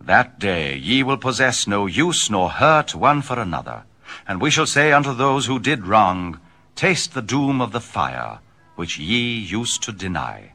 That day ye will possess no use nor hurt one for another. And we shall say unto those who did wrong, Taste the doom of the fire, which ye used to deny.